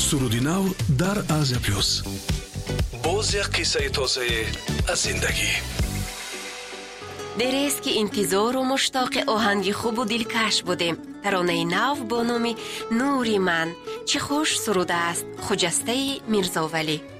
суруди нав дар Азия плюс. боз як қиссаи тозаи аз зиндагӣ. دیریست که انتظار و مشتاق آهنگ خوب و دلکش بودیم. ترانه نو با نام نوری من چه خوش سروده است خجسته میرزا ولی.